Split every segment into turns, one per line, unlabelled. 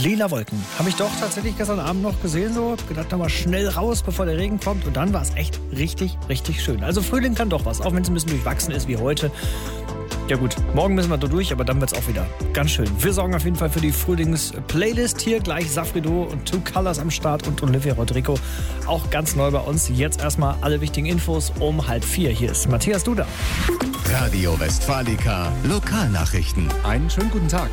lila Wolken. Habe ich doch tatsächlich gestern Abend noch gesehen, so. Hab gedacht, da mal schnell raus, bevor der Regen kommt. Und dann war es echt richtig, richtig schön. Also Frühling kann doch was, auch wenn es ein bisschen durchwachsen ist wie heute. Ja gut, morgen müssen wir da durch, aber dann wird es auch wieder ganz schön. Wir sorgen auf jeden Fall für die Frühlings-Playlist. Hier gleich Safrido und Two Colors am Start und Olivia Rodrigo. Auch ganz neu bei uns. Jetzt erstmal alle wichtigen Infos um 3:30. Hier ist Matthias Duda.
Radio Westfalica Lokalnachrichten.
Einen schönen guten Tag.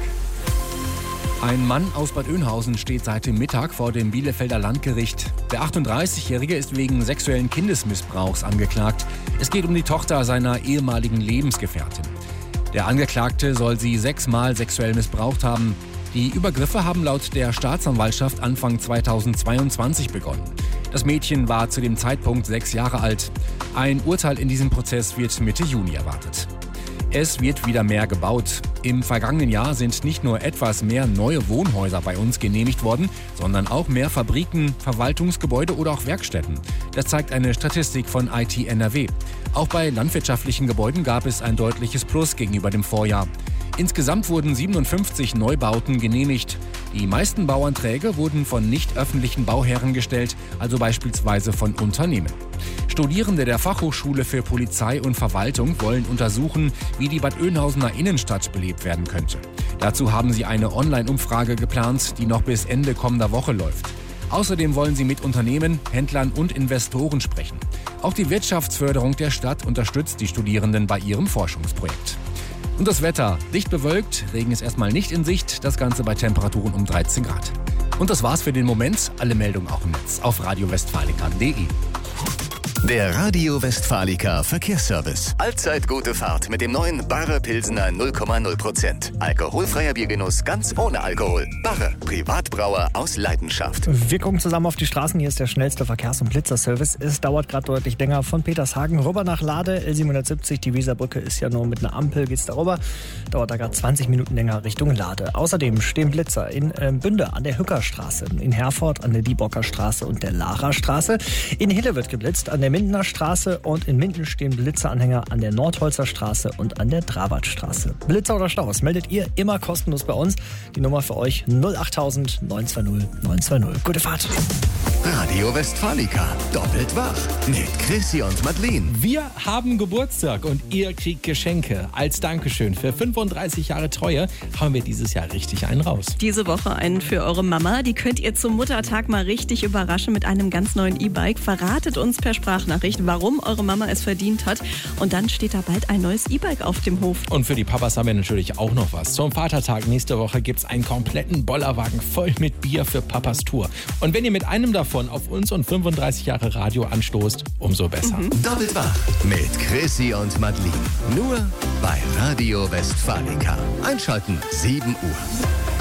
Ein Mann aus Bad Oeynhausen steht seit dem Mittag vor dem Bielefelder Landgericht. Der 38-Jährige ist wegen sexuellen Kindesmissbrauchs angeklagt. Es geht um die Tochter seiner ehemaligen Lebensgefährtin. Der Angeklagte soll sie 6-mal sexuell missbraucht haben. Die Übergriffe haben laut der Staatsanwaltschaft Anfang 2022 begonnen. Das Mädchen war zu dem Zeitpunkt 6 Jahre alt. Ein Urteil in diesem Prozess wird Mitte Juni erwartet. Es wird wieder mehr gebaut. Im vergangenen Jahr sind nicht nur etwas mehr neue Wohnhäuser bei uns genehmigt worden, sondern auch mehr Fabriken, Verwaltungsgebäude oder auch Werkstätten. Das zeigt eine Statistik von IT NRW. Auch bei landwirtschaftlichen Gebäuden gab es ein deutliches Plus gegenüber dem Vorjahr. Insgesamt wurden 57 Neubauten genehmigt. Die meisten Bauanträge wurden von nicht öffentlichen Bauherren gestellt, also beispielsweise von Unternehmen. Studierende der Fachhochschule für Polizei und Verwaltung wollen untersuchen, wie die Bad Oeynhausener Innenstadt belebt werden könnte. Dazu haben sie eine Online-Umfrage geplant, die noch bis Ende kommender Woche läuft. Außerdem wollen sie mit Unternehmen, Händlern und Investoren sprechen. Auch die Wirtschaftsförderung der Stadt unterstützt die Studierenden bei ihrem Forschungsprojekt. Und das Wetter, dicht bewölkt, Regen ist erstmal nicht in Sicht, das Ganze bei Temperaturen um 13 Grad. Und das war's für den Moment, alle Meldungen auch im Netz auf radiowestfalica.de.
Der Radio Westfalica Verkehrsservice. Allzeit gute Fahrt mit dem neuen Barre Pilsener 0,0%. Alkoholfreier Biergenuss ganz ohne Alkohol. Barre, Privatbrauer aus Leidenschaft.
Wir gucken zusammen auf die Straßen. Hier ist der schnellste Verkehrs- und Blitzerservice. Es dauert gerade deutlich länger von Petershagen rüber nach Lade. L770, die Weserbrücke ist ja nur mit einer Ampel, geht's darüber. Dauert da gerade 20 Minuten länger Richtung Lade. Außerdem stehen Blitzer in Bünde an der Hückerstraße, in Herford an der Diebocker Straße und der Lara Straße. In Hille wird geblitzt an der Mindener Straße und in Minden stehen Blitzeranhänger an der Nordholzer Straße und an der Drabartstraße. Blitzer oder Staus meldet ihr immer kostenlos bei uns. Die Nummer für euch 08000 920 920. Gute Fahrt!
Radio Westfalica, doppelt wach mit Chrissy und Madeleine.
Wir haben Geburtstag und ihr kriegt Geschenke. Als Dankeschön für 35 Jahre Treue haben wir dieses Jahr richtig einen raus.
Diese Woche einen für eure Mama. Die könnt ihr zum Muttertag mal richtig überraschen mit einem ganz neuen E-Bike. Verratet uns per Sprachnachricht, warum eure Mama es verdient hat. Und dann steht da bald ein neues E-Bike auf dem Hof.
Und für die Papas haben wir natürlich auch noch was. Zum Vatertag nächste Woche gibt es einen kompletten Bollerwagen voll mit Bier für Papas Tour. Und wenn ihr mit einem davon auf uns und 35 Jahre Radio anstoßt, umso besser.
Doppelt wach mit Chrissy und Madeleine. Nur bei Radio Westfalica. Einschalten 7 Uhr.